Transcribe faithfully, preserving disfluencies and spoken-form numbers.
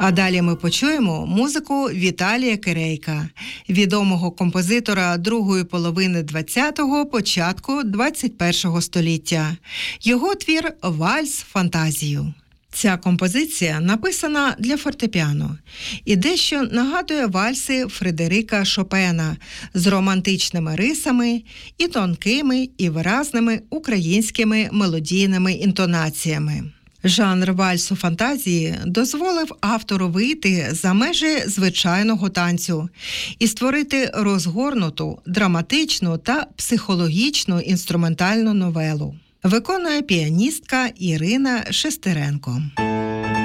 А далі ми почуємо музику Віталія Кирейка, відомого композитора другої половини ХХ, початку ХХІ століття. Його твір «Вальс Фантазію». Ця композиція написана для фортепіано і дещо нагадує вальси Фредерика Шопена з романтичними рисами і тонкими і виразними українськими мелодійними інтонаціями. Жанр вальсу фантазії дозволив автору вийти за межі звичайного танцю і створити розгорнуту, драматичну та психологічну інструментальну новелу. Виконує піаністка Ірина Шестеренко.